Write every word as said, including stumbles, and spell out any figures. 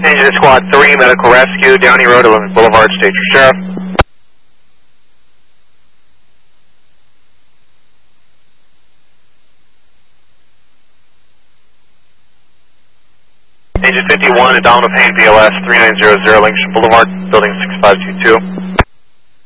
Engine Squad three, Medical Rescue, Downey Road, eleventh Boulevard, state your sheriff. Engine fifty-one, Abdominal Pain, B L S, three nine zero zero, Lincoln Boulevard, building six five two two.